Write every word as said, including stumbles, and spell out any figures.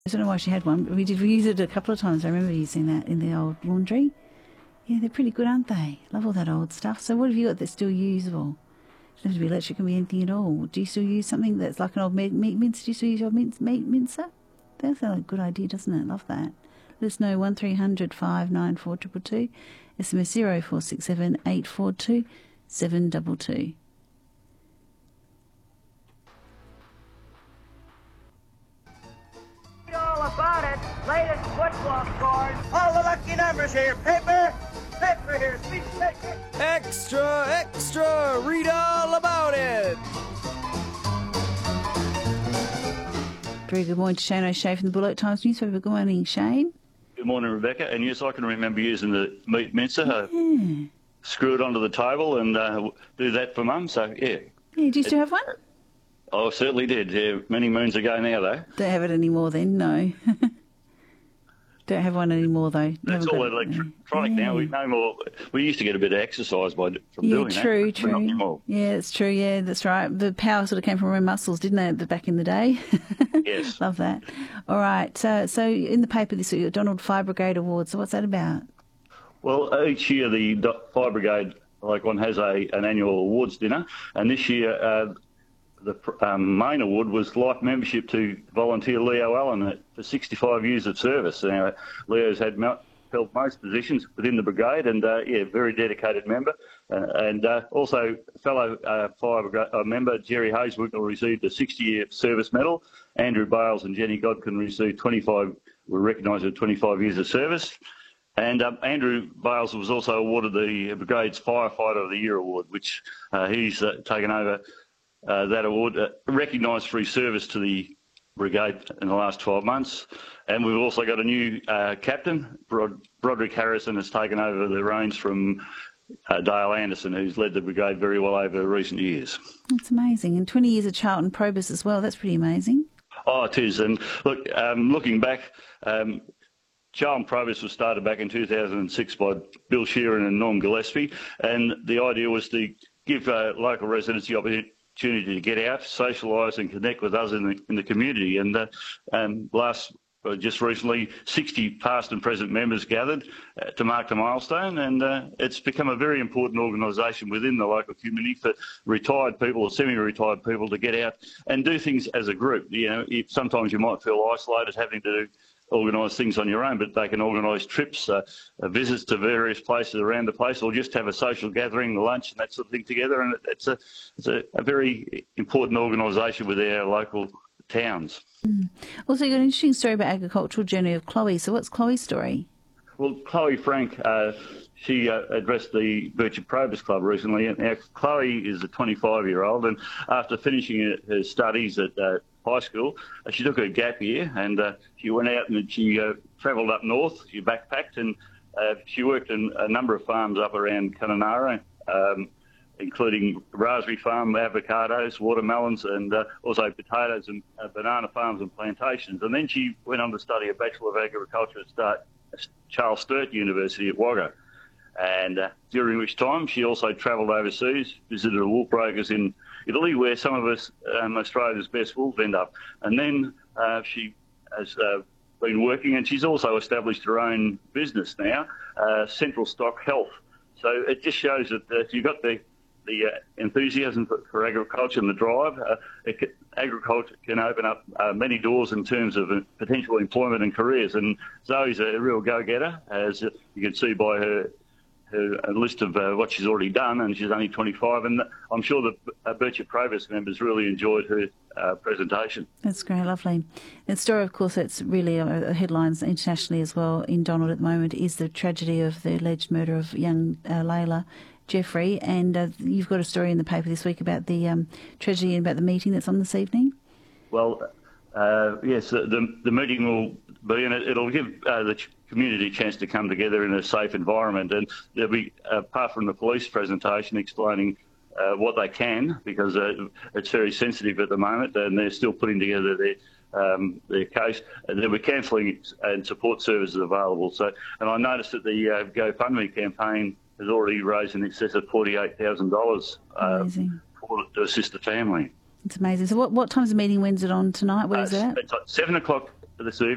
I don't know why she had one, but we did use it a couple of times. I remember using that in the old laundry. Yeah, they're pretty good, aren't they? Love all that old stuff. So what have you got that's still usable? It doesn't have to be electric, it can be anything at all. Do you still use something that's like an old meat, meat mincer? Do you still use your meat, meat mincer? That sounds like a good idea, doesn't it? Love that. Let us know, one three hundred five nine four two two two. S M S zero four six seven eight four two seven two two. All about it. Latest football scores. All the lucky numbers here. Paper. Paper here. Speech maker. Extra, extra. Read all about it. Very good morning to Shane O'Shea from the Bullock Times newspaper. Good morning, Shane. Good morning, Rebecca. And yes, I can remember using the meat mincer. Uh, Yeah. screw it onto the table and uh, do that for Mum. So, yeah. Yeah, do you still have one? I certainly did. Yeah, many moons ago now, though. Don't have it anymore then, no. Don't have one anymore though. You It's haven't all got it, electronic yeah. now. We no more. We used to get a bit of exercise by from Yeah, doing true, that. true. But not anymore. Yeah, it's true. Yeah, that's right. The power sort of came from our muscles, didn't it, the- back in the day? Yes. Love that. All right. So, so in the paper this week, Donald Fire Brigade Award. So what's that about? Well, each year the Do- Fire Brigade, like one, has a an annual awards dinner, and this year uh, the pr- um, main award was life membership to volunteer Leo Allen for sixty-five years of service. Now, Leo's had mo- held most positions within the brigade, and uh, yeah, very dedicated member. Uh, and uh, also, fellow uh, fire brigade, uh, member Jerry Hayeswood received a sixty-year service medal. Andrew Bales and Jenny Godkin received twenty-five. Were recognised with twenty-five years of service. And um, Andrew Bales was also awarded the Brigade's Firefighter of the Year award, which uh, he's uh, taken over uh, that award, uh, recognised for his service to the brigade in the last twelve months. And we've also got a new uh, captain, Brod- Broderick Harrison, has taken over the reins from uh, Dale Anderson, who's led the brigade very well over recent years. That's amazing. And twenty years of Charlton Probus as well. That's pretty amazing. Oh, it is. And look, um, looking back, um, Charlton Probus was started back in two thousand six by Bill Sheeran and Norm Gillespie, and the idea was to give uh, local residents the opportunity to get out, socialise and connect with us in the, in the community. And uh, um, last, uh, just recently, sixty past and present members gathered uh, to mark the milestone, and uh, it's become a very important organisation within the local community for retired people or semi-retired people to get out and do things as a group. You know, if sometimes you might feel isolated having to do organise things on your own, but they can organise trips, uh, uh, visits to various places around the place, or just have a social gathering, lunch and that sort of thing together. And it, it's a it's a, a very important organisation with our local towns. Mm. Also, you got an interesting story about agricultural journey of Chloe. So what's Chloe's story? Well, Chloe Frank, uh, she uh, addressed the Birchip Probus Club recently. And now Chloe is a twenty-five-year-old, and after finishing her, her studies at uh, high school, uh, she took a gap year, and uh, she went out and she uh, travelled up north. She backpacked, and uh, she worked in a number of farms up around Kununurra, um, including raspberry farm, avocados, watermelons, and uh, also potatoes and uh, banana farms and plantations. And then she went on to study a Bachelor of Agriculture at Start, Charles Sturt University at Wagga. And uh, during which time she also travelled overseas, visited a wool brokers in Italy, where some of us, um, Australia's best wools end up. And then uh, she has uh, been working, and she's also established her own business now, uh, Central Stock Health. So it just shows that uh, if you've got the the uh, enthusiasm for, for agriculture and the drive, uh, it can, agriculture can open up uh, many doors in terms of uh, potential employment and careers. And Zoe's a real go-getter, as you can see by her her list of uh, what she's already done, and she's only twenty-five. And I'm sure the uh, Birchip Probus members really enjoyed her uh, presentation. That's great, lovely. And the story, of course, that's really uh, headlines internationally as well in Donald at the moment is the tragedy of the alleged murder of young uh, Layla Jeffrey. And uh, you've got a story in the paper this week about the um, tragedy and about the meeting that's on this evening. Well, uh, yes, the, the the meeting will be, and it, it'll give uh, the community a chance to come together in a safe environment. And there'll be, apart from the police presentation explaining uh, what they can, because uh, it's very sensitive at the moment, and they're still putting together their um, their case. And there'll be counselling and support services available. So, and I noticed that the uh, GoFundMe campaign has already raised in excess of forty-eight thousand dollars uh, for, to assist the family. It's amazing. So what, what time's the meeting? When's it on tonight? What uh, is that? It's at seven o'clock this evening.